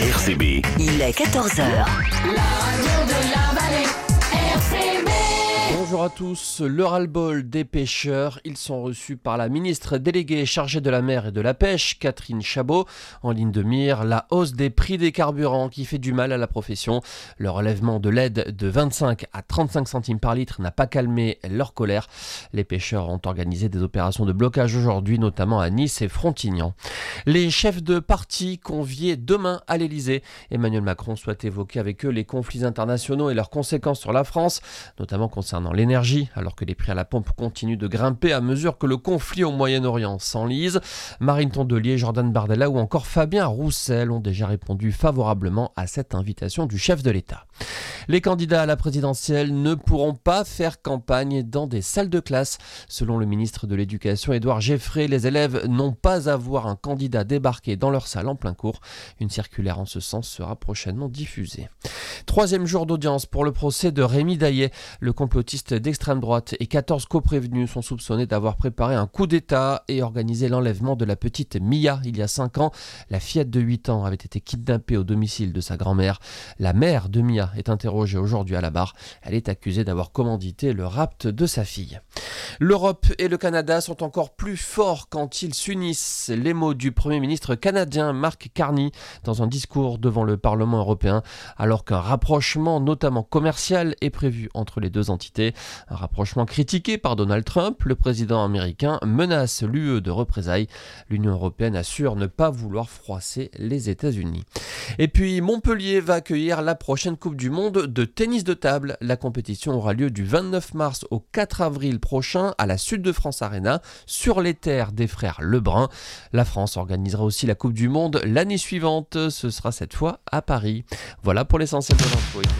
RCB. Il est 14h. La radio de la vallée, RCB. Bonjour à tous, le ras-le-bol des pêcheurs, ils sont reçus par la ministre déléguée chargée de la mer et de la pêche, Catherine Chabot. En ligne de mire, la hausse des prix des carburants qui fait du mal à la profession. Le relèvement de l'aide de 25 à 35 centimes par litre n'a pas calmé leur colère. Les pêcheurs ont organisé des opérations de blocage aujourd'hui, notamment à Nice et Frontignan. Les chefs de parti conviés demain à l'Elysée. Emmanuel Macron souhaite évoquer avec eux les conflits internationaux et leurs conséquences sur la France, notamment concernant l'énergie, alors que les prix à la pompe continuent de grimper à mesure que le conflit au Moyen-Orient s'enlise. Marine Tondelier, Jordan Bardella ou encore Fabien Roussel ont déjà répondu favorablement à cette invitation du chef de l'État. Les candidats à la présidentielle ne pourront pas faire campagne dans des salles de classe. Selon le ministre de l'Éducation, Édouard Geffray, les élèves n'ont pas à voir un candidat débarquer dans leur salle en plein cours. Une circulaire en ce sens sera prochainement diffusée. Troisième jour d'audience pour le procès de Rémi Daillet. Le complotiste d'extrême droite et 14 coprévenus sont soupçonnés d'avoir préparé un coup d'État et organisé l'enlèvement de la petite Mia il y a 5 ans. La fillette de 8 ans avait été kidnappée au domicile de sa grand-mère. La mère de Mia est interrogée aujourd'hui à la barre. Elle est accusée d'avoir commandité le rapt de sa fille. L'Europe et le Canada sont encore plus forts quand ils s'unissent. Les mots du Premier ministre canadien Mark Carney dans un discours devant le Parlement européen, alors qu'un rapprochement, notamment commercial, est prévu entre les deux entités. Un rapprochement critiqué par Donald Trump, le président américain menace l'UE de représailles. L'Union européenne assure ne pas vouloir froisser les États-Unis. Et puis Montpellier va accueillir la prochaine Coupe du Monde de tennis de table. La compétition aura lieu du 29 mars au 4 avril prochain à la Sud de France Arena, sur les terres des frères Lebrun. La France organisera aussi la Coupe du Monde l'année suivante. Ce sera cette fois à Paris. Voilà pour l'essentiel de l'info.